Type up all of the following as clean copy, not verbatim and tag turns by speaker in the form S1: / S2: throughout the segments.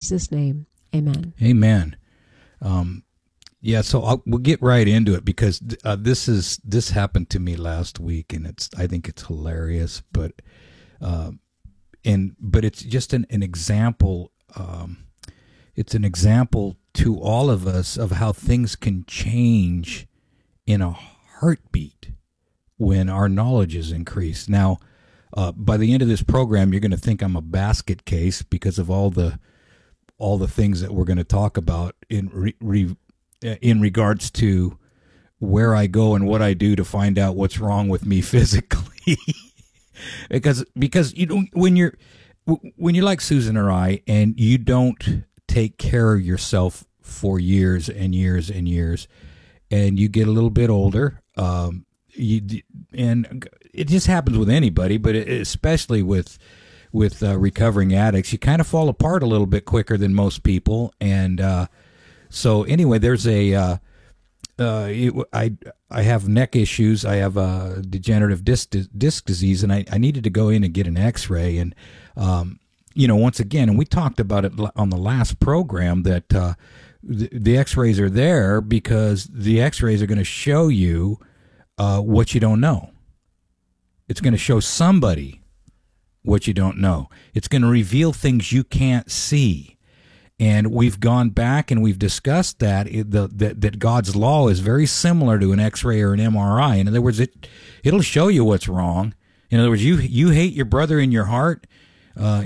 S1: Jesus' name, amen.
S2: Amen. Yeah, so we'll get right into it because this happened to me last week, and I think it's hilarious, but it's just an example. It's an example to all of us of how things can change in a heartbeat when our knowledge is increased. Now, by the end of this program, you're going to think I'm a basket case because of all the things that we're going to talk about in regards to where I go and what I do to find out what's wrong with me physically. because you don't, when you're like Susan or I, and you don't take care of yourself for years and years and years, and you get a little bit older, and it just happens with anybody, but especially with recovering addicts, you kind of fall apart a little bit quicker than most people. And so anyway, there's I have neck issues. I have a degenerative disc disease, and I needed to go in and get an X-ray. And once again, and we talked about it on the last program, that the X-rays are there because the X-rays are going to show you what you don't know. It's going to show somebody what you don't know. It's going to reveal things you can't see. And we've gone back and we've discussed that God's law is very similar to an X-ray or an MRI. In other words, it'll show you what's wrong. In other words, you hate your brother in your heart, and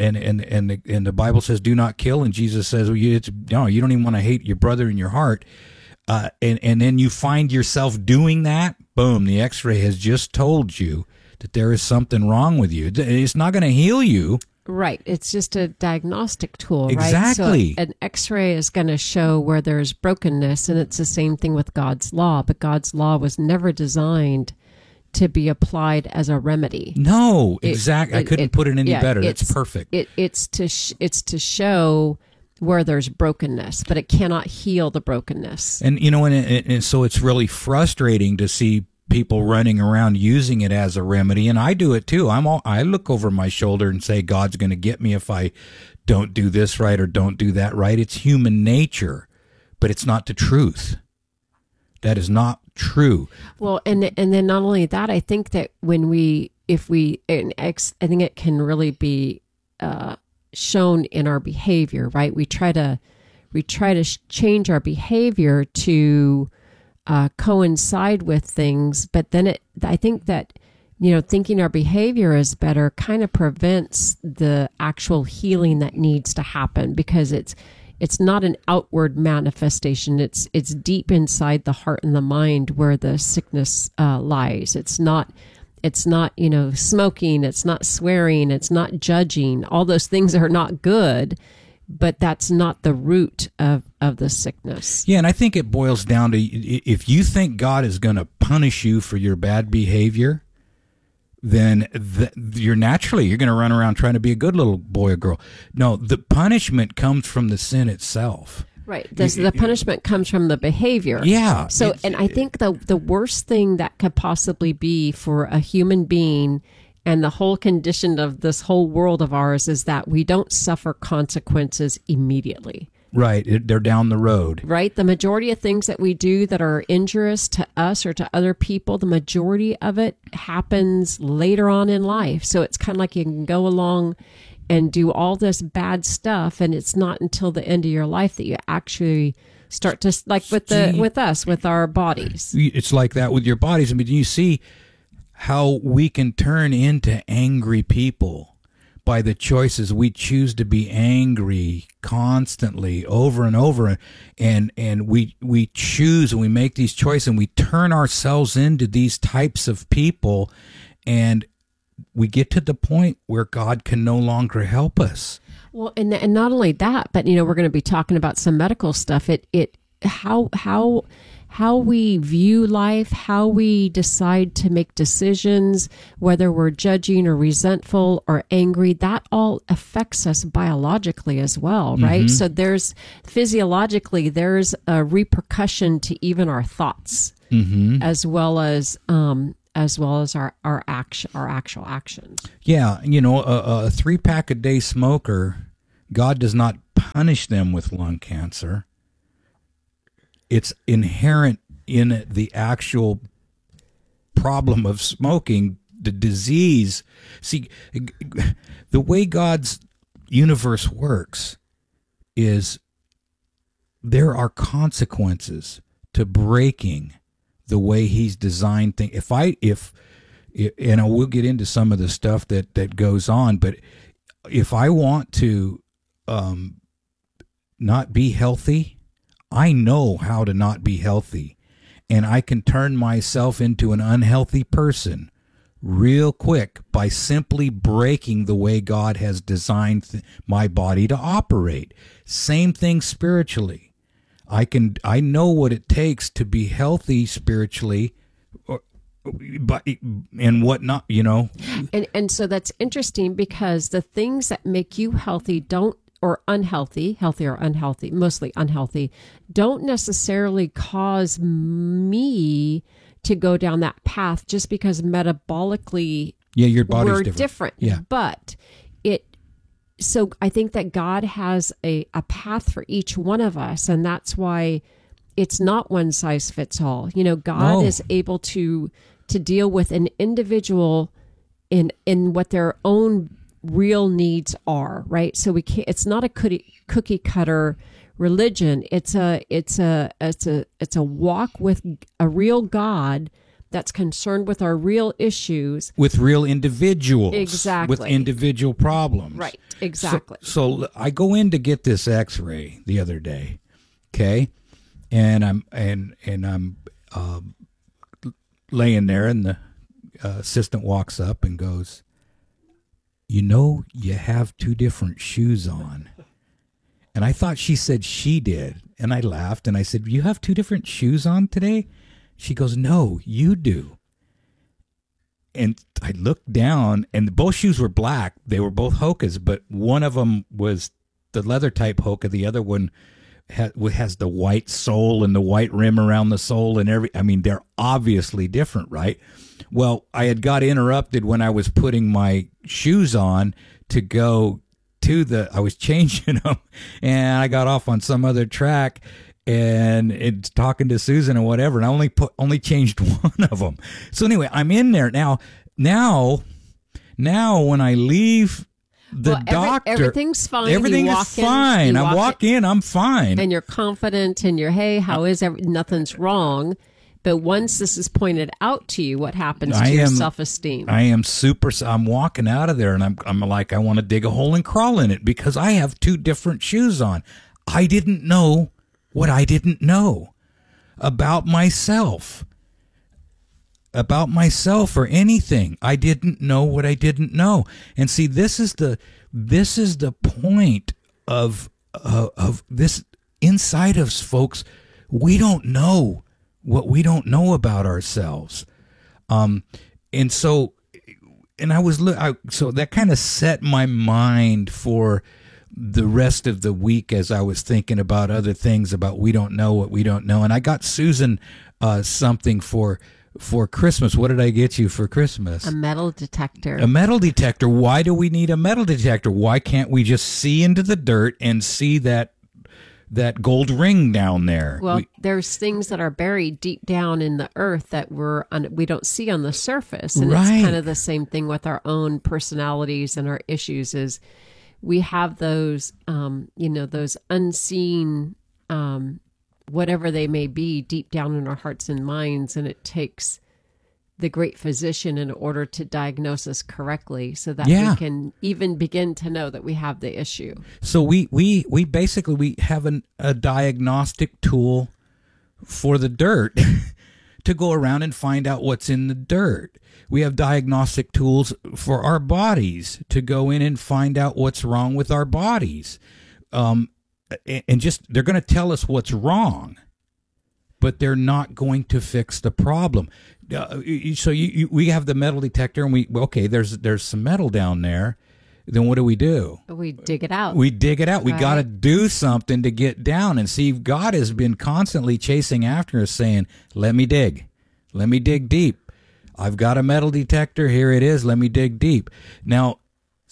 S2: the Bible says do not kill, and Jesus says you don't even want to hate your brother in your heart, and then you find yourself doing that. Boom! The X-ray has just told you that there is something wrong with you. It's not going to heal you.
S1: Right. It's just a diagnostic tool, right?
S2: Exactly.
S1: So an X-ray is going to show where there's brokenness, and it's the same thing with God's law. But God's law was never designed to be applied as a remedy.
S2: No, exactly. I couldn't put it any better. That's perfect.
S1: It's to show where there's brokenness, but it cannot heal the brokenness.
S2: And and so it's really frustrating to see people running around using it as a remedy, and I do it too. I look over my shoulder and say God's going to get me if I don't do this right or don't do that right. It's human nature, but it's not the truth. That is not true.
S1: Well, and then not only that, I think that I think it can really be shown in our behavior, right? We try to change our behavior to coincide with things, but then I think that thinking our behavior is better kind of prevents the actual healing that needs to happen, because it's not an outward manifestation. It's deep inside the heart and the mind where the sickness lies. It's not smoking, it's not swearing, it's not judging. All those things are not good, but that's not the root of the sickness.
S2: Yeah, and I think it boils down to, if you think God is going to punish you for your bad behavior, then you're going to run around trying to be a good little boy or girl. No, the punishment comes from the sin itself.
S1: Right. The punishment comes from the behavior.
S2: Yeah.
S1: So, and I think the worst thing that could possibly be for a human being and the whole condition of this whole world of ours is that we don't suffer consequences immediately.
S2: Right. They're down the road.
S1: Right. The majority of things that we do that are injurious to us or to other people, the majority of it happens later on in life. So it's kind of like you can go along and do all this bad stuff, and it's not until the end of your life that you actually start to, like with our bodies.
S2: It's like that with your bodies. I mean, you see how we can turn into angry people by the choices we choose to be angry constantly over and over, and we choose and we make these choices and we turn ourselves into these types of people, and we get to the point where God can no longer help us.
S1: Well, and not only that, but we're going to be talking about some medical stuff. How we view life, how we decide to make decisions, whether we're judging or resentful or angry, that all affects us biologically as well, right? So there's physiologically, there's a repercussion to even our thoughts, as well as our actual actions.
S2: Yeah, a 3-pack a day smoker, God does not punish them with lung cancer. It's inherent in the actual problem of smoking, the disease. See, the way God's universe works is there are consequences to breaking the way he's designed things. If and we'll get into some of the stuff that goes on, but if I want to not be healthy, I know how to not be healthy, and I can turn myself into an unhealthy person real quick by simply breaking the way God has designed my body to operate. Same thing spiritually. I know what it takes to be healthy spiritually, but and whatnot,
S1: And so that's interesting, because the things that make you healthy or unhealthy, healthy or unhealthy, mostly unhealthy, don't necessarily cause me to go down that path just because metabolically
S2: your body's
S1: we're
S2: different.
S1: different. But so I think that God has a path for each one of us, and that's why it's not one size fits all. God is able to deal with an individual in what their own real needs are, right? So we can't. It's not a cookie cutter religion. It's a walk with a real God that's concerned with our real issues,
S2: with real individuals,
S1: exactly,
S2: with individual problems,
S1: right? Exactly.
S2: So I go in to get this X-ray the other day, okay, and I'm laying there, and the assistant walks up and goes, you have two different shoes on. And I thought she said she did. And I laughed and I said, you have two different shoes on today? She goes, no, you do. And I looked down, and both shoes were black. They were both Hokas, but one of them was the leather type Hoka. The other one has the white sole and the white rim around the sole and they're obviously different, right? Well, I had got interrupted when I was putting my shoes on to go I was changing them, and I got off on some other track and it's talking to Susan or whatever, and I only changed one of them. So anyway, I'm in there now when I leave the doctor,
S1: everything's fine.
S2: Everything is fine. I walk in, I'm fine,
S1: and you're confident, and you're, hey, how is nothing's wrong. But once this is pointed out to you, what happens to your self-esteem?
S2: I'm walking out of there, and I'm like, I want to dig a hole and crawl in it, because I have two different shoes on. I didn't know what I didn't know about myself or anything. I didn't know what I didn't know. And see, this is the point of this inside us, folks. We don't know what we don't know about ourselves. So that kind of set my mind for the rest of the week as I was thinking about other things about we don't know what we don't know. And I got Susan something for Christmas. What did I get you for Christmas?
S1: A metal detector.
S2: A metal detector. Why do we need a metal detector? Why can't we just see into the dirt and see that gold ring down there?
S1: Well, there's things that are buried deep down in the earth that we don't see on the surface. And
S2: right.
S1: It's kind of the same thing with our own personalities and our issues is we have those, those unseen, whatever they may be, deep down in our hearts and minds. And it takes the great physician in order to diagnose us correctly so that we can even begin to know that we have the issue.
S2: So we basically have a diagnostic tool for the dirt to go around and find out what's in the dirt. We have diagnostic tools for our bodies to go in and find out what's wrong with our bodies. And just, they're going to tell us what's wrong, but they're not going to fix the problem. So we have the metal detector, and there's some metal down there. Then what do? We
S1: dig it out.
S2: We dig it out.
S1: Right.
S2: We got to do something to get down. And see, God has been constantly chasing after us, saying, let me dig deep. I've got a metal detector. Here it is. Let me dig deep. Now,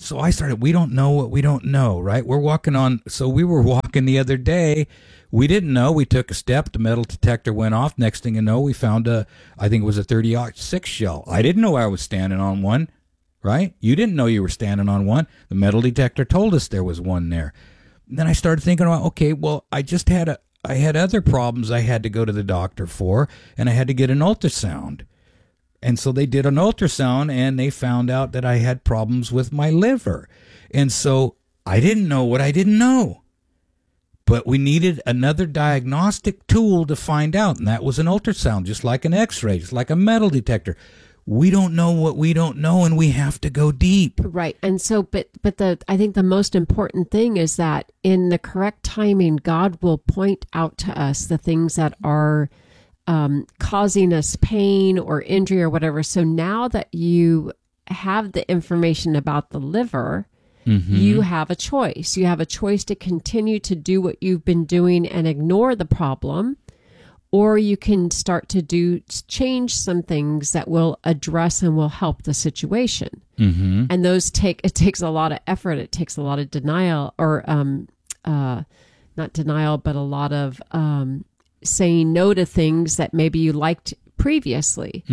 S2: So I started, we don't know what we don't know, right? We're walking on, so we were walking the other day. We didn't know. We took a step. The metal detector went off. Next thing you know, we found I think it was a 30-06 shell. I didn't know I was standing on one, right? You didn't know you were standing on one. The metal detector told us there was one there. Then I started thinking about, okay, well, I had other problems I had to go to the doctor for, and I had to get an ultrasound. And so they did an ultrasound, and they found out that I had problems with my liver. And so I didn't know what I didn't know. But we needed another diagnostic tool to find out, and that was an ultrasound, just like an x-ray, just like a metal detector. We don't know what we don't know, and we have to go deep.
S1: Right. And so, I think the most important thing is that in the correct timing, God will point out to us the things that are causing us pain or injury or whatever. So now that you have the information about the liver, you have a choice. You have a choice to continue to do what you've been doing and ignore the problem, or you can start to change some things that will address and will help the situation. And those takes a lot of effort. It takes a lot of denial, or not denial, but a lot of saying no to things that maybe you liked previously,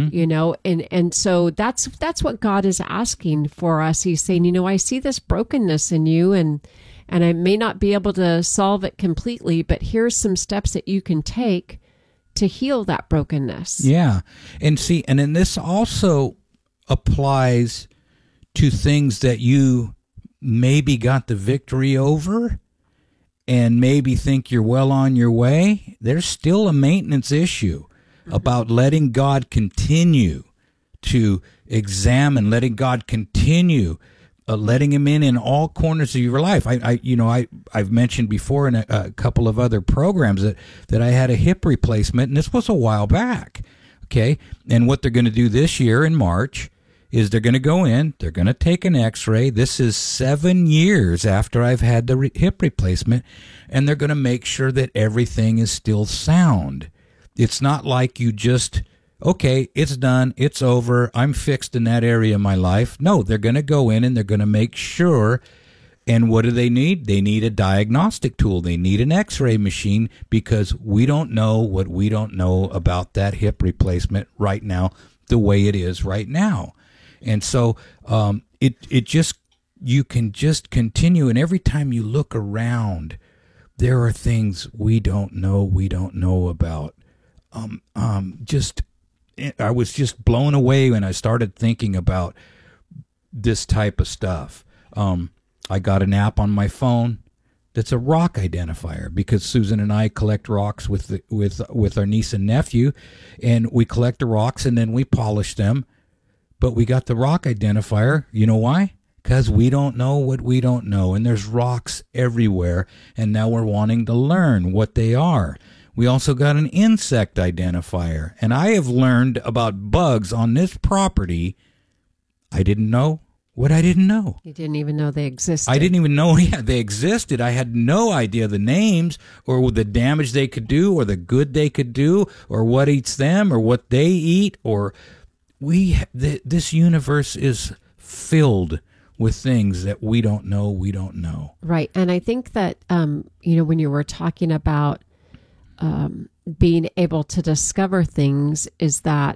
S1: and so that's what God is asking for us. He's saying, I see this brokenness in you, and I may not be able to solve it completely, but here's some steps that you can take to heal that brokenness.
S2: Yeah. And see, and then this also applies to things that you maybe got the victory over and maybe think you're well on your way. There's still a maintenance issue about letting God continue to examine, letting God continue, letting Him in all corners of your life. I've mentioned before in a couple of other programs that I had a hip replacement, and this was a while back. Okay, and what they're going to do this year in March is they're going to go in, they're going to take an x-ray. This is 7 years after I've had the hip replacement, and they're going to make sure that everything is still sound. It's not like you just, okay, it's done, it's over, I'm fixed in that area of my life. No, they're going to go in and they're going to make sure. And what do they need? They need a diagnostic tool. They need an x-ray machine, because we don't know what we don't know about that hip replacement right now, the way it is right now. And so you can just continue, and every time you look around, there are things we don't know about. I was just blown away when I started thinking about this type of stuff. I got an app on my phone that's a rock identifier, because Susan and I collect rocks with our niece and nephew, and we collect the rocks and then we polish them. But we got the rock identifier. You know why? Because we don't know what we don't know, and there's rocks everywhere, and now we're wanting to learn what they are. We also got an insect identifier, and I have learned about bugs on this property. I didn't know what I didn't know.
S1: You didn't even know they existed.
S2: I didn't even know they existed. I had no idea the names, or the damage they could do, or the good they could do, or what eats them, or what they eat. Or this universe is filled with things that we don't know.
S1: Right. And I think that, when you were talking about being able to discover things, is that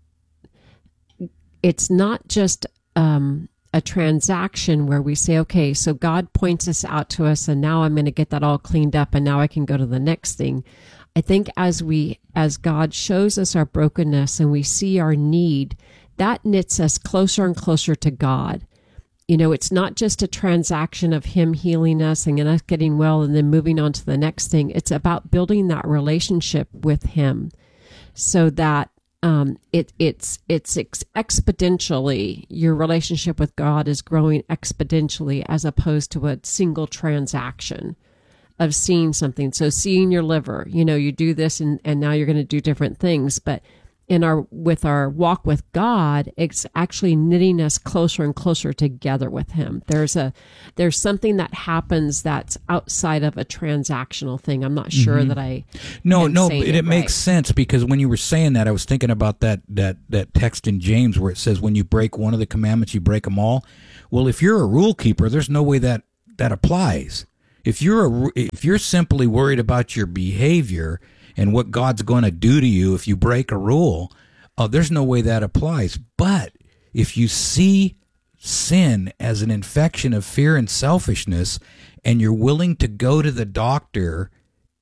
S1: it's not just a transaction where we say, okay, so God points this out to us, and now I'm going to get that all cleaned up, and now I can go to the next thing. I think as God shows us our brokenness and we see our need, that knits us closer and closer to God. It's not just a transaction of Him healing us and us getting well and then moving on to the next thing. It's about building that relationship with Him, so that it's exponentially, your relationship with God is growing exponentially, as opposed to a single transaction of seeing something. So seeing your liver, you do this and now you're going to do different things, but with our walk with God, it's actually knitting us closer and closer together with Him. There's something that happens that's outside of a transactional thing. I'm not sure that I
S2: it makes sense, because when you were saying that, I was thinking about that text in James where it says when you break one of the commandments, you break them all. Well, if you're a rule keeper, there's no way that applies. If you're simply worried about your behavior and what God's going to do to you if you break a rule, there's no way that applies. But if you see sin as an infection of fear and selfishness, and you're willing to go to the doctor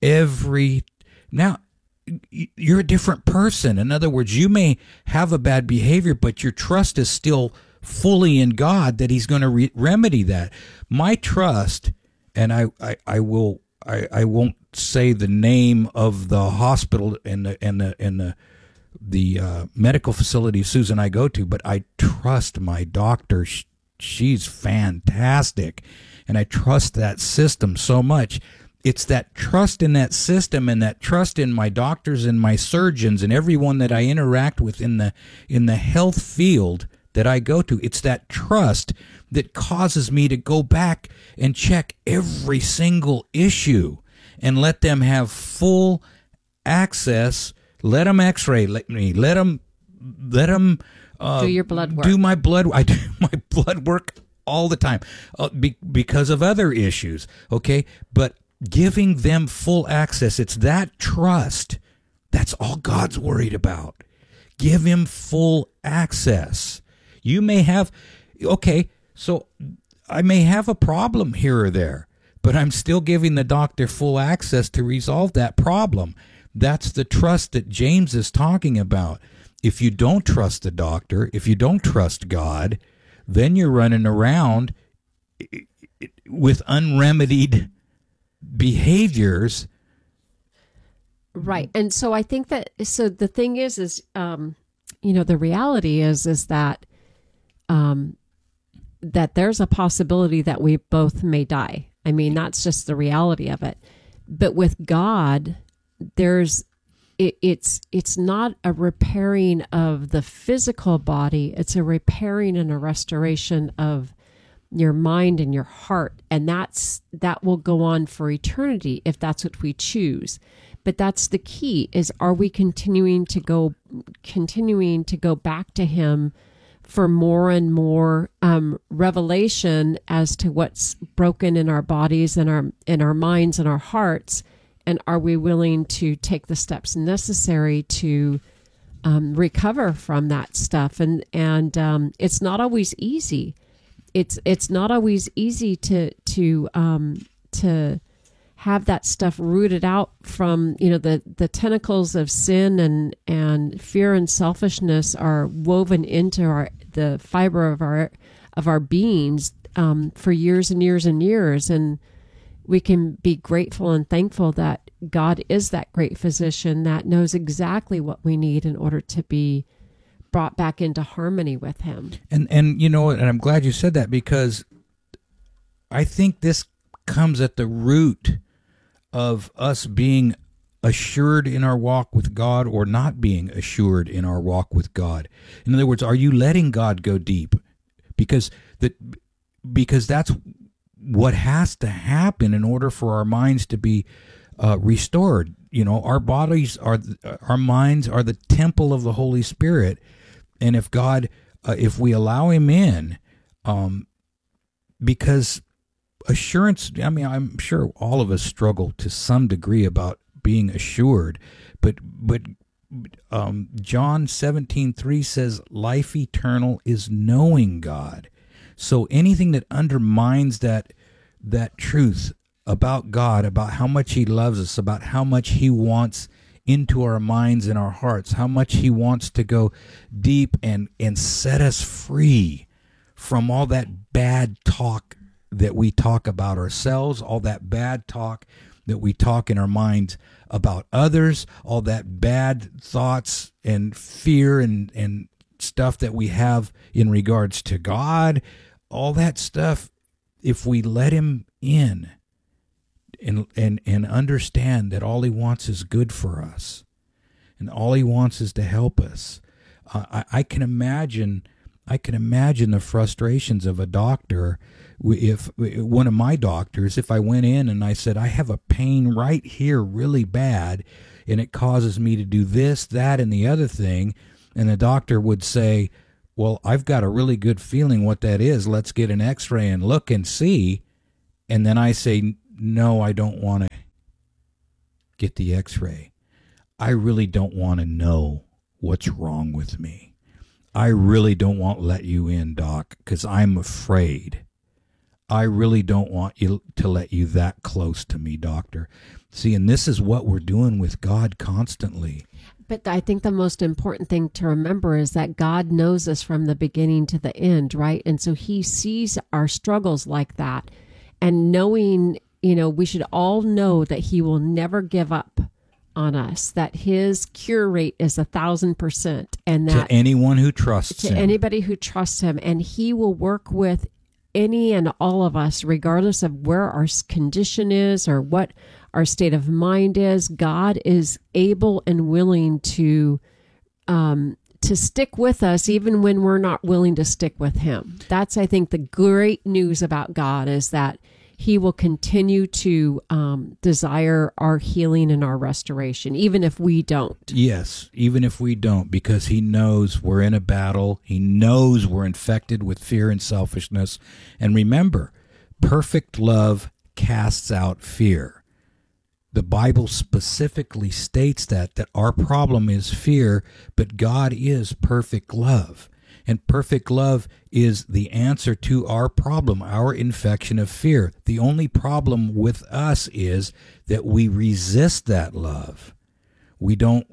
S2: now, you're a different person. In other words, you may have a bad behavior, but your trust is still fully in God that He's going to remedy that. My trust, and I won't say the name of the hospital and the medical facility Susan and I go to, but I trust my doctor. She's fantastic, and I trust that system so much. It's that trust in that system and that trust in my doctors and my surgeons and everyone that I interact with in the health field that I go to. It's that trust that causes me to go back and check every single issue and let them have full access. Let them X-ray. Let them
S1: do your blood work.
S2: I do my blood work all the time because of other issues. Okay, but giving them full access, it's that trust. That's all God's worried about. Give Him full access. You may have, so I may have a problem here or there, but I'm still giving the doctor full access to resolve that problem. That's the trust that James is talking about. If you don't trust the doctor, if you don't trust God, then you're running around with unremedied behaviors.
S1: Right. And so I think that, so the thing is, the reality is that, that there's a possibility that we both may die. I mean, that's just the reality of it. But with God, it's not a repairing of the physical body. It's a repairing and a restoration of your mind and your heart. And that will go on for eternity if that's what we choose. But that's the key, is, are we continuing to go back to Him for more and more revelation as to what's broken in our bodies and our minds and our hearts? And are we willing to take the steps necessary to recover from that stuff? And it's not always easy. It's not always easy to have that stuff rooted out from, the tentacles of sin and fear and selfishness are woven into the fiber of our beings for years and years and years. And we can be grateful and thankful that God is that great physician that knows exactly what we need in order to be brought back into harmony with Him. And
S2: I'm glad you said that, because I think this comes at the root of us being assured in our walk with God or not being assured in our walk with God. In other words, are you letting God go deep? Because that's what has to happen in order for our minds to be restored. Our minds are the temple of the Holy Spirit, and if we allow Him in, because assurance, I'm sure all of us struggle to some degree about being assured, but John 17:3 says life eternal is knowing God. So anything that undermines that truth about God, about how much He loves us, about how much He wants into our minds and our hearts, how much He wants to go deep and set us free from all that bad talk that we talk about ourselves, all that bad talk that we talk in our minds about others, all that bad thoughts and fear and stuff that we have in regards to God, all that stuff. If we let Him in and understand that all He wants is good for us, and all he wants is to help us. I can imagine the frustrations of a doctor. If one of my doctors, if I went in and I said, I have a pain right here really bad, and it causes me to do this, that, and the other thing, and the doctor would say, well, I've got a really good feeling what that is. Let's get an x-ray and look and see. And then I say, no, I don't want to get the x-ray. I really don't want to know what's wrong with me. I really don't want to let you in, doc, because I'm afraid. I really don't want you to let you that close to me, doctor. See, and this is what we're doing with God constantly.
S1: But I think the most important thing to remember is that God knows us from the beginning to the end, right? And so he sees our struggles like that. And knowing, we should all know that he will never give up on us, that his cure rate is 1,000%. And that
S2: to anyone who trusts him.
S1: To anybody who trusts him. And he will work with any and all of us, regardless of where our condition is or what our state of mind is. God is able and willing to stick with us even when we're not willing to stick with him. That's, I think, the great news about God, is that he will continue to desire our healing and our restoration, even if we don't.
S2: Yes, even if we don't, because he knows we're in a battle. He knows we're infected with fear and selfishness. And remember, perfect love casts out fear. The Bible specifically states that our problem is fear, but God is perfect love. And perfect love is the answer to our problem, our infection of fear. The only problem with us is that we resist that love. We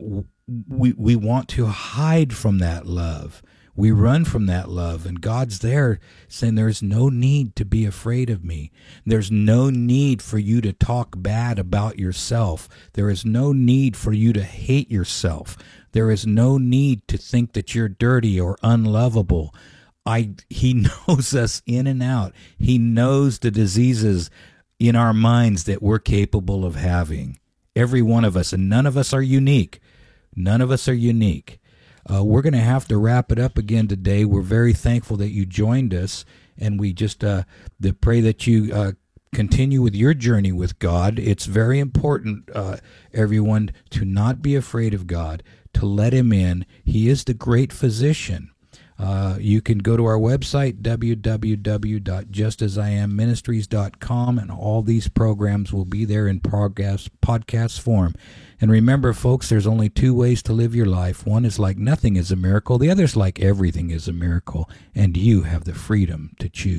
S2: want to hide from that love. We run from that love, and God's there saying there's no need to be afraid of me. There's no need for you to talk bad about yourself. There is no need for you to hate yourself. There is no need to think that you're dirty or unlovable. He knows us in and out. He knows the diseases in our minds that we're capable of having. Every one of us, and none of us are unique. None of us are unique. We're going to have to wrap it up again today. We're very thankful that you joined us, and we just pray that you continue with your journey with God. It's very important, everyone, to not be afraid of God, to let him in. He is the great physician. You can go to our website, www.justasiamministries.com, and all these programs will be there in podcast form. And remember, folks, there's only two ways to live your life. One is like nothing is a miracle. The other is like everything is a miracle. And you have the freedom to choose.